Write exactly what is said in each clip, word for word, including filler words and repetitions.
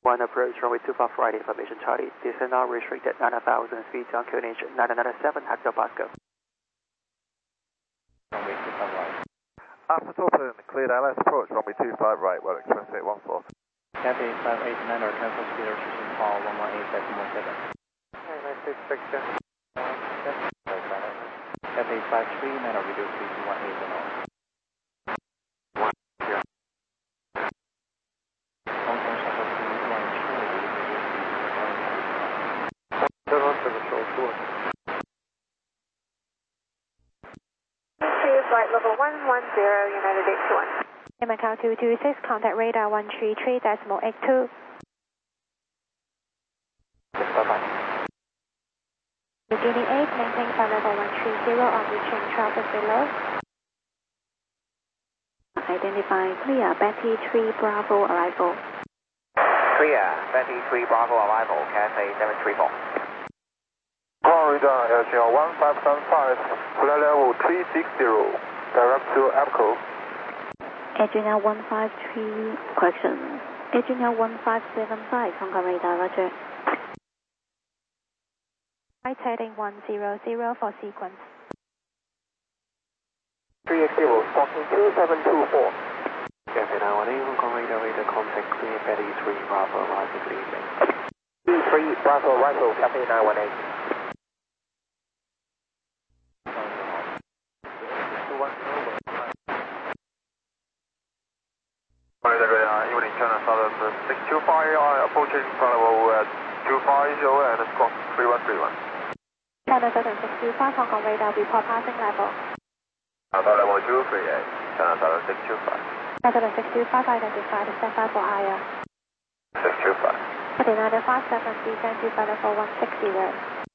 One approach, runway two five right, information Charlie. Descent now restricted nine thousand feet, on Q N H nine nine seven, Hector Pascal. Runway two five right. After open, cleared L S approach, runway two five right, well express eight one four. Cathay five eight nine or cancel speed restriction call one one eight decimal seven. nine nine six section. Cathay five three nine or reduce speed to one eight zero. Flight level one one zero, United eight two one. Macau two two six, contact radar one three three decimal eight two. Beginning eight, maintain flight level one three zero on reaching traffic below. Identify clear, Betty three Bravo arrival. Clear, Betty three Bravo arrival, Cathay seven three four. Corridor L G L one five seven five, flight level three six zero, direct to APCO. Adrian one five three, correction. Adrian one five seven five, Hong Kong radar, roger. Flight heading one zero zero for sequence. three X zero, stalking two seven two four. Cathay nine one eight, Hong Kong radar, radar contact clear, Betty three Bravo arrival, good evening. Betty three Bravo arrival, Cathay nine one eight. Evening China Southern six two five, approaching level two five zero and squawk three one three one. China Southern six two five, Hong Kong radar, report passing level. Alpha level two three eight, China Southern six two five. China Southern six two five, identified, stand by for I R. six two five. Nine five seven, descend to flight level one six zero.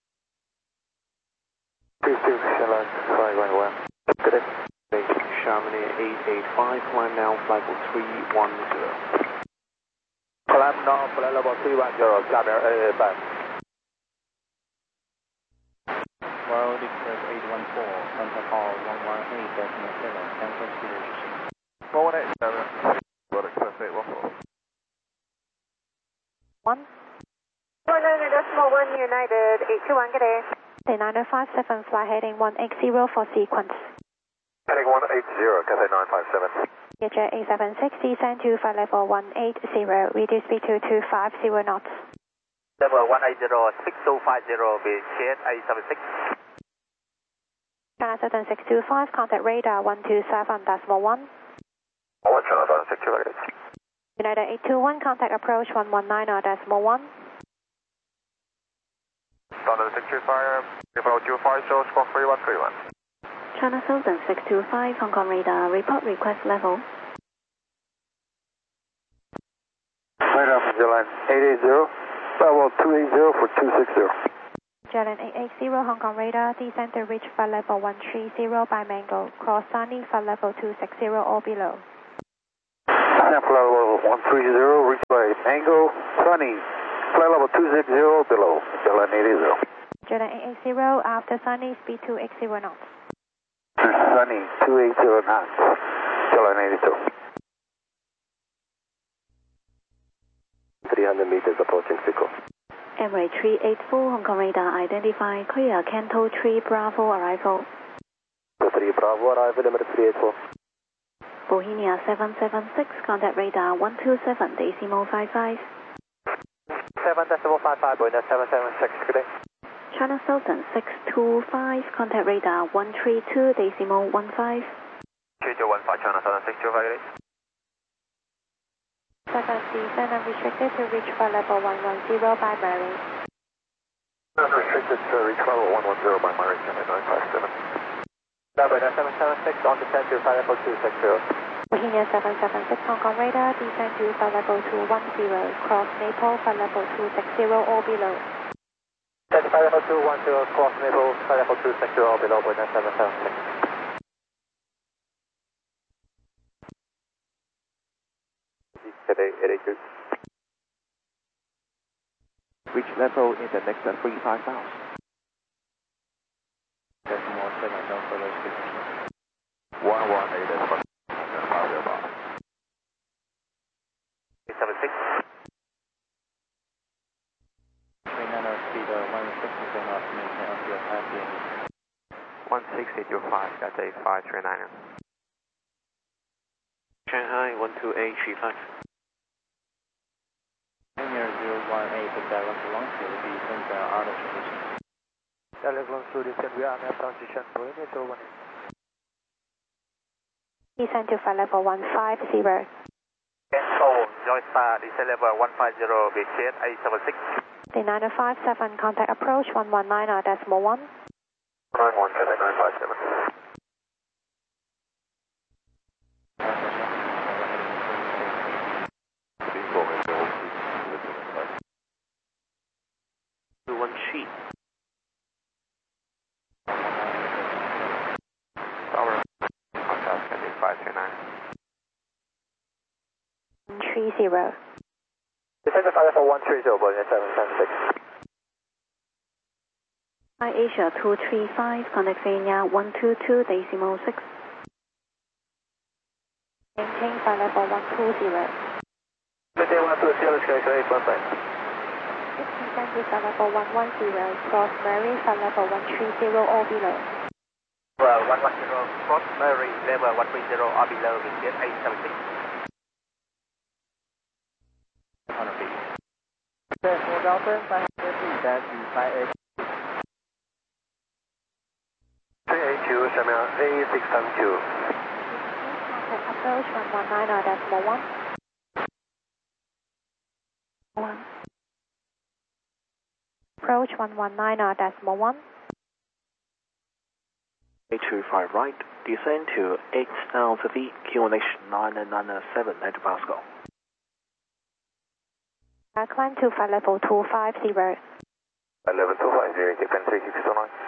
two six seven five one one. Good day. Chamonix eight eight five, climb now, flight level three one zero. Climb now, flight level three one zero, 下边 A A 半。 World Express eight one four, contact call one one eight decimal seven, cancel speed restriction. one one eight seven, World Express eight one four. One. one nine decimal one, United eight two one, good day. nine five seven, flight heading one eight zero for sequence. Heading one eight zero, Cathay nine five seven. Jet eight seven six, descend to flight level one eight zero, reduce speed to two five zero knots. Level one eight zero, six two five zero, with Jet eight seven six. China Southern six two five, contact radar one two seven decimal one. one China Southern six two five. United eight two one, contact approach one one nine decimal one. Southern six two five, level two five zero, squawk three one three one. China Southern six two five, Hong Kong radar, report request level. Radar from Zealand eight eight zero, level two eight zero for two six zero. Zealand eight eight zero, Hong Kong radar, descend to reach flight level one three zero by Mango, cross Sunny, flight level two six zero or below. Sample level one three zero, reach by Mango, Sunny, flight level two six zero below, Zealand eight eight zero. Zealand eight eight zero, after Sunny, speed two eight zero knots. Sunny, two eight zero knots, Zealand eight eight zero. three hundred meters approaching Seco. Emirates three eight four, Hong Kong radar, identify clear, Canto three Bravo arrival. three Bravo arrival, Emirates three eight four. Bohemia seven seven six, contact radar one two seven, decimal five five. seven decimal five five, Bohemia seven seven six, good day. China Southern six two five, contact radar one three two, decimal one five. three two one five, China Southern six two five, good day. seven descend and restricted to reach flight level one one zero by Mary. Restricted to reach level one one zero by Murray, nine five seven. Bohemia seven seven six, on descend to flight level two six zero. Bohemia seven seven six, Hong Kong radar, descend to flight level two one zero, cross Maple, flight level two six zero or below. Flight level two one zero, cross Maple, flight level two six zero or below, Bohemia seven seven six. Today, eight eight two. Which level in the next three five miles? Decimal seven, no further speed. one one eight is for eight seven six. taxi to five, Cathay five three nine. Shanghai one two eight three five. Air zero one eight, direct launch will be sent out of transition. Direct launch to descend via R F transition, Boeing eight zero one eight. Descend to flight level one five zero. Oh, Joy Star, descend level one five zero, Vietjet eight seven six. The nine five seven, contact approach one one nine decimal one. nine one seven nine five seven. two one sheet. Tower, contact Cathay five three nine. three zero. Descend to flight level one three zero, Boeing seven seven six. Hi Asia two three five, contact Kenya one two two decimal six. Maintain flight level one two zero. Cathay one two zero, Sky eight one five. Descend to flight level one one zero, cross Mary, flight level one three zero or below. Well, one one zero, cross Mary, level one three zero or below, Vietjet eight seven six. one hundred feet. Okay, four Delta, five hundred feet, that's the five eight. three eight two, 下面 A six seven two. Contact approach one one nine decimal one. One. Approach one one nine decimal one. eight two five right, descend to eight thousand feet, Q N H nine nine seven at Pascal. Uh, climb to flight level two five zero. eleven two five zero, Japan three six two nine.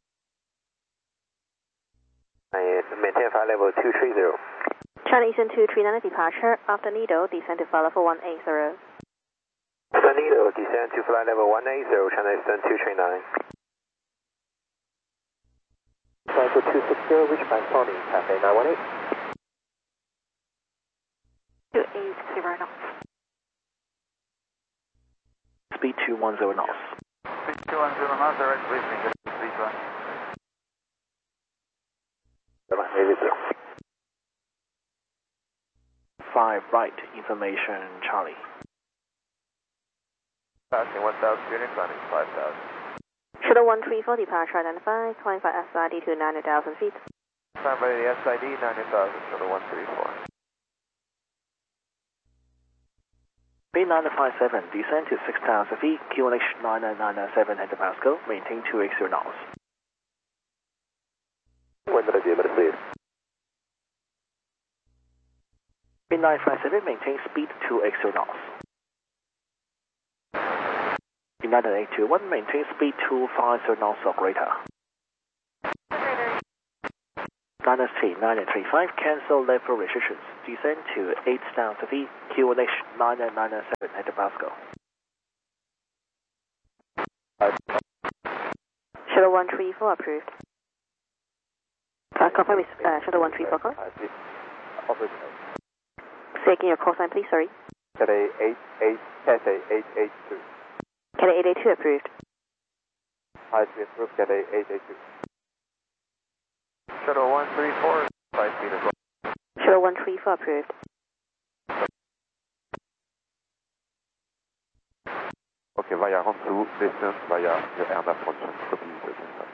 Maintain flight level two three zero. China Eastern two three nine departure, after Nido, descend to flight level one eight zero. After Nido, descend to flight level one eight zero, China Eastern two three nine. Flight level two six zero, reach by Sony, Cathay nine one eight. two eight zero knots. Speed two one zero knots. Speed two one zero knots, direct briefing, speed one. five right, information Charlie. Passing one thousand units, landing five thousand. Shuttle one three four departure identified, climb by S I D to ninety thousand feet. Climb by the S I D ninety thousand, shuttle one three four. B nine five seven, descend to six thousand feet, Q N H nine nine seven at Pascal, maintain two eight zero knots. When did I be able to see it? B nine five seven, maintain speed two eight zero knots. United eight two one, maintain speed two five zero knots or greater. nine S T nine three five, cancel level restrictions. Descend to eight thousand feet, Q N H nine nine seven at Pascal. Shuttle one three four approved. Uh, confirm with uh, Shuttle one three four call. Say again your call sign please, sorry. Cathay eight eight, Cathay eight eight two. Cathay eight eight two approved. I see approved, Cathay eight eight two. Shuttle one three four, five feet as well. Shuttle one three four approved. Okay, via Hangzhou, distance via your airnav function, copy the distance.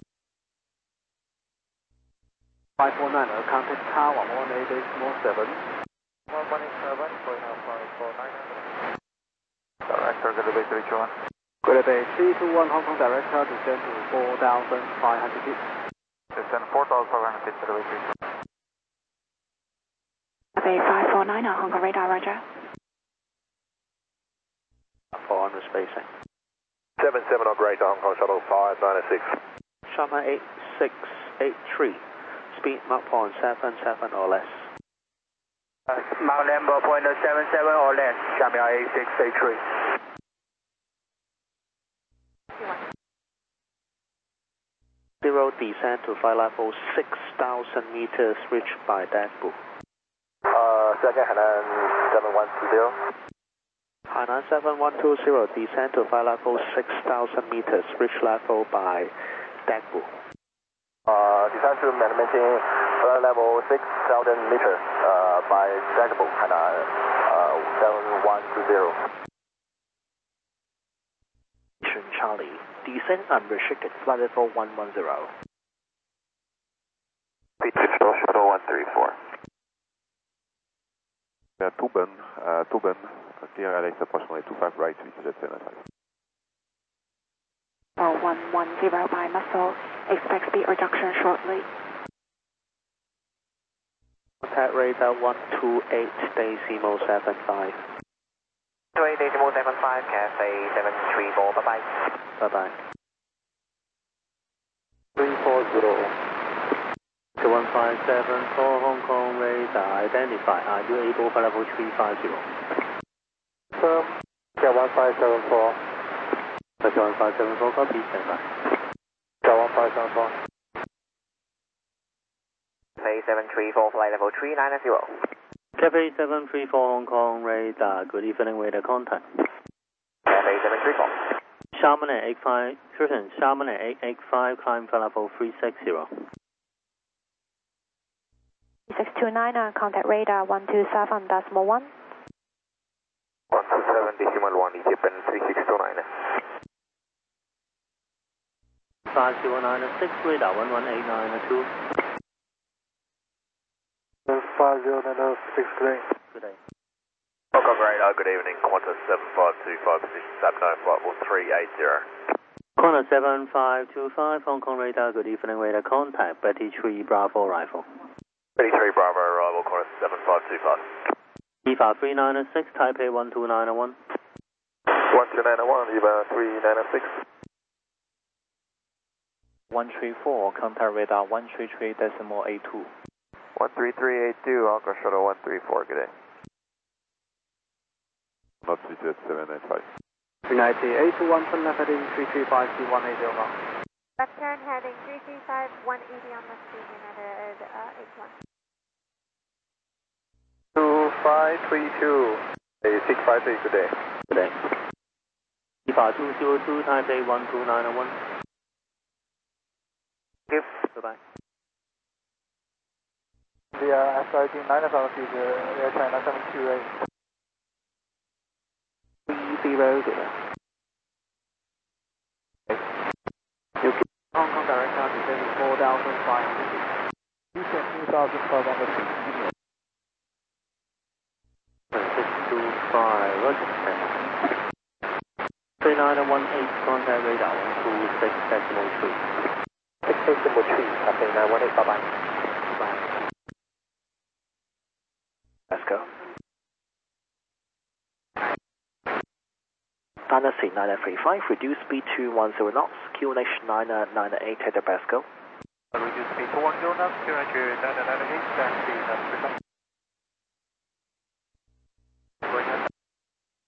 five four nine, contact tower one eight decimal seven. one one eight seven, going out five four nine. Director, good day three two one. Good day, three two one Hong Kong director, descend to four thousand five hundred feet. Descend four thousand five hundred feet, good day three two one. Bay five four nine, Hong Kong radar, roger. four hundred spacing. seven seven on greater Hong Kong shuttle five nine six. Shanghai eight six eight three, speed Mach point seven seven or less. Mount Lambo point seven seven or less, Shanghai eight six eight three. Zero descend to flight level six thousand meters, reached by Dagbu. Uh, second, Hainan seven one two zero. Hainan seven one two zero, descend to flight level six thousand meters, reach level by Dagbu. Uh, descend to maintain flight level six thousand meters uh, by dragable and uh, seven one two zero. Charlie, descend unrestricted, flight level one one zero. Digital Shuttle one three four. Uh, Tuban, uh, Tuban, clear Alex approximately two five right, with jet seven five. Oh, one one zero by muscle, expect speed reduction shortly. Contact radar one two eight decimal seven five. two eight decimal seven five, Cathay seven three four, bye bye. Bye bye. three four zero. one five seven four Hong Kong radar identify. Are you able for level three five zero? Confirm. Yeah, one five seven four. That's one five seven four, copy, stand by. Yeah, one five seven four. Cathay seven three four, flight level three nine zero. Cathay seven three four Hong Kong radar, good evening, radar contact. Cathay seven three four. Sharman at eight five, Curtin, Sharman at eight eight five, climb for level three six zero. six two nine, uh, contact radar one two seven decimal one. one two seven decimal one, Ethiopian three six two nine. five zero nine six, radar one one eight nine two. five zero nine six, good day. Good day. Hong Kong radar, good evening, Qantas seven five two five, position seven nine five four three eight zero. Qantas seven five two five, Hong Kong radar, good evening, radar contact, Betty three Bravo rifle. Betty three Bravo arrival, Qantas seven five two five. E V A three nine six, Taipei one two nine one. one two nine one, E V A three nine six. one three four, contact radar one three three decimal eight two. one three three eight two, Hong Kong Shuttle one three four, good day. Not with jet seven nine five. three ninety, eight two one, turn left heading three three five to one eight zero now. Left turn heading three three five, one eighty on the speed United uh, eight one. two five three two, six five eight, good day. Good day. E V A two zero two, Taipei one two nine one. Thank you. Bye-bye. The uh, S I D nine altitude, uh, Air China seven two eight. three zero, good day. Hong Kong direct now descending four thousand five hundred feet. Descent two thousand five hundred feet. six two five, roger. three nine one eight, contact radar one two six decimal three. six decimal three, Cathay nine one eight, bye bye. Bye. Let's go. Dynasty nine three five, reduce speed to one zero knots, Q N H nine nine eight at the Basco. Reduce speed to one zero knots, Q N H nine nine eight, Dynasty nine three five.